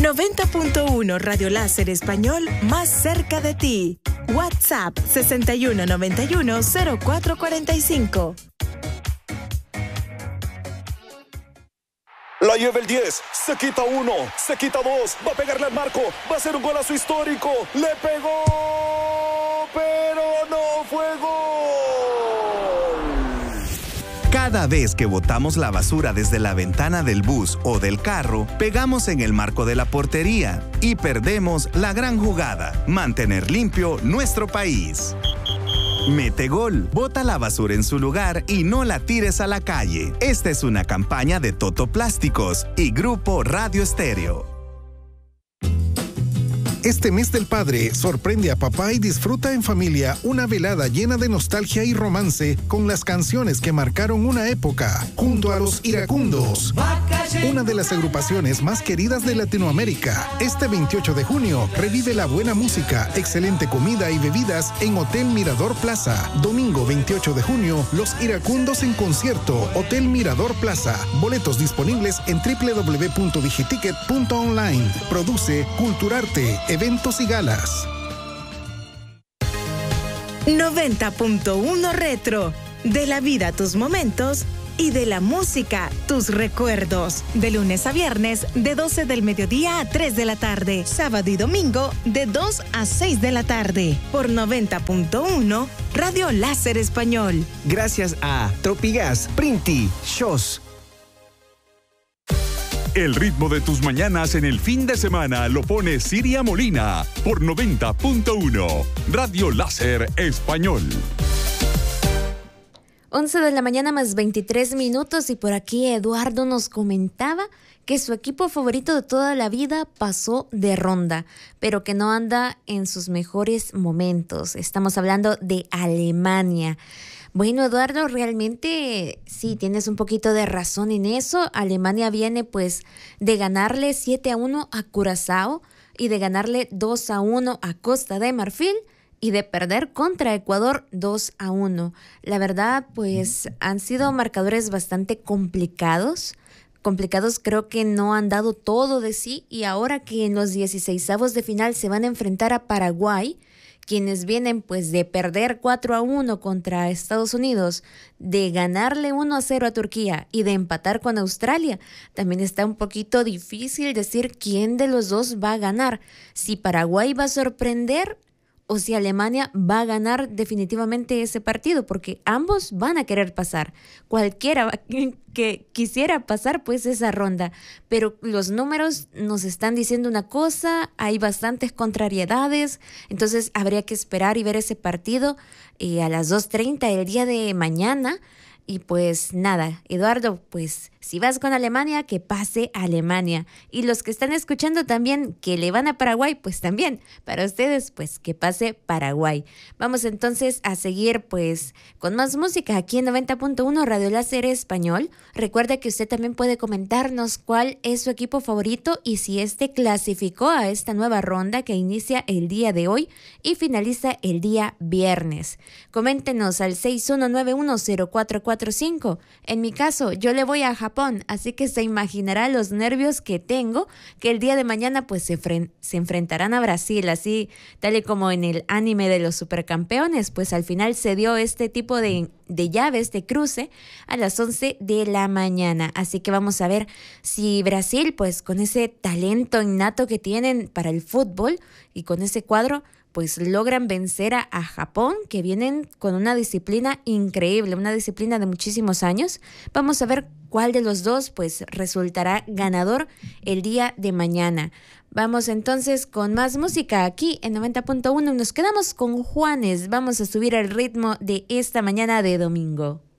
90.1 Radio Láser Español, más cerca de ti. WhatsApp 6191-0445. La lleva el 10, se quita 1, se quita 2, va a pegarle al marco, va a ser un golazo histórico, le pegó, pero no fue gol. Cada vez que botamos la basura desde la ventana del bus o del carro, pegamos en el marco de la portería y perdemos la gran jugada, mantener limpio nuestro país. Mete gol, bota la basura en su lugar y no la tires a la calle. Esta es una campaña de Toto Plásticos y Grupo Radio Estéreo. Este mes del padre, sorprende a papá y disfruta en familia una velada llena de nostalgia y romance con las canciones que marcaron una época, junto a los Iracundos, una de las agrupaciones más queridas de Latinoamérica. Este 28 de junio, revive la buena música, excelente comida y bebidas en Hotel Mirador Plaza. Domingo 28 de junio, los Iracundos en concierto, Hotel Mirador Plaza. Boletos disponibles en www.digiticket.online. Produce Culturarte, eventos y galas. 90.1 Retro. De la vida tus momentos y de la música tus recuerdos. De lunes a viernes, de 12 del mediodía a 3 de la tarde. Sábado y domingo, de 2 a 6 de la tarde. Por 90.1 Radio Láser Español. Gracias a Tropigas, Printi, Shows. El ritmo de tus mañanas en el fin de semana lo pone Siria Molina por 90.1 Radio Láser Español. 11 de la mañana más 23 minutos y por aquí Eduardo nos comentaba que su equipo favorito de toda la vida pasó de ronda, pero que no anda en sus mejores momentos. Estamos hablando de Alemania. Bueno, Eduardo, realmente sí, tienes un poquito de razón en eso. Alemania viene pues de ganarle 7-1 a Curazao y de ganarle 2-1 a Costa de Marfil y de perder contra Ecuador 2-1. La verdad, pues han sido marcadores bastante complicados. Creo que no han dado todo de sí y ahora que en los 16avos de final se van a enfrentar a Paraguay, quienes vienen pues de perder 4-1 contra Estados Unidos, de ganarle 1-0 a Turquía y de empatar con Australia, también está un poquito difícil decir quién de los dos va a ganar, si Paraguay va a sorprender o si Alemania va a ganar definitivamente ese partido, porque ambos van a querer pasar. Cualquiera que quisiera pasar pues esa ronda, pero los números nos están diciendo una cosa, hay bastantes contrariedades, entonces habría que esperar y ver ese partido a las 2:30 el día de mañana. Y pues nada, Eduardo, pues si vas con Alemania, que pase Alemania. Y los que están escuchando también que le van a Paraguay, pues también para ustedes, pues que pase Paraguay. Vamos entonces a seguir pues con más música aquí en 90.1 Radio Láser Español. Recuerda que usted también puede comentarnos cuál es su equipo favorito y si este clasificó a esta nueva ronda que inicia el día de hoy y finaliza el día viernes. Coméntenos al 61910445. En mi caso, yo le voy a Japón, así que se imaginará los nervios que tengo, que el día de mañana pues se enfrentarán a Brasil, así tal y como en el anime de los supercampeones, pues al final se dio este tipo de llaves, de cruce, a las 11 de la mañana. Así que vamos a ver si Brasil, pues con ese talento innato que tienen para el fútbol y con ese cuadro, pues logran vencer a Japón, que vienen con una disciplina increíble, una disciplina de muchísimos años. Vamos a ver cuál de los dos pues resultará ganador el día de mañana. Vamos entonces con más música aquí en 90.1. Nos quedamos con Juanes. Vamos a subir el ritmo de esta mañana de domingo.